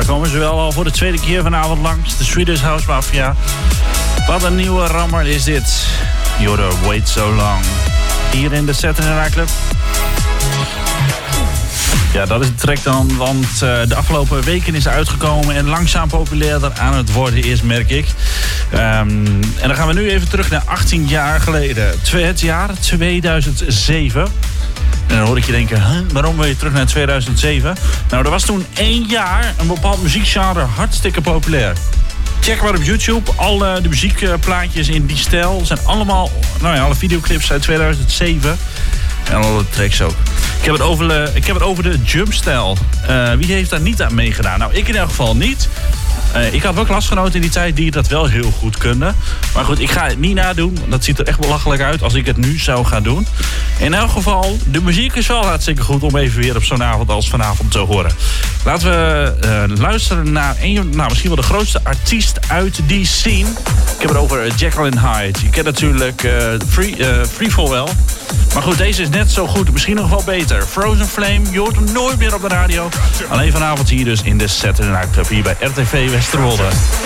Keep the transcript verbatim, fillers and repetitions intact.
daar komen ze wel al voor de tweede keer vanavond langs. De Swedish House Mafia. Wat een nieuwe rammer is dit. You're Wait So Long. Hier in de Saturday Night Club. Ja, dat is de track dan, want uh, de afgelopen weken is uitgekomen en langzaam populairder aan het worden is, merk ik. Um, en dan gaan we nu even terug naar achttien jaar geleden. Het jaar tweeduizend zeven. En dan hoor ik je denken, huh, waarom wil je terug naar tweeduizend zeven? Nou, er was toen één jaar een bepaald muziekgenre hartstikke populair. Check maar op YouTube. Alle de muziekplaatjes in die stijl zijn allemaal, nou ja, alle videoclips uit tweeduizend zeven. En alle tracks ook. Ik heb het over de, ik heb het over de jumpstijl. Uh, wie heeft daar niet aan meegedaan? Nou, ik in elk geval niet. Uh, ik had wel klasgenoten in die tijd die dat wel heel goed konden. Maar goed, ik ga het niet nadoen. Dat ziet er echt belachelijk uit als ik het nu zou gaan doen. In elk geval, de muziek is wel hartstikke goed om even weer op zo'n avond als vanavond te horen. Laten we uh, luisteren naar een, nou, misschien wel de grootste artiest uit die scene. Ik heb het over Jekyll and Hyde. Je kent natuurlijk uh, Free, uh, Freefall wel. Maar goed, deze is net zo goed. Misschien nog wel beter. Frozen Flame, je hoort hem nooit meer op de radio. Alleen vanavond hier dus in de Saturday Night Club hier bij R T V Westerwolde.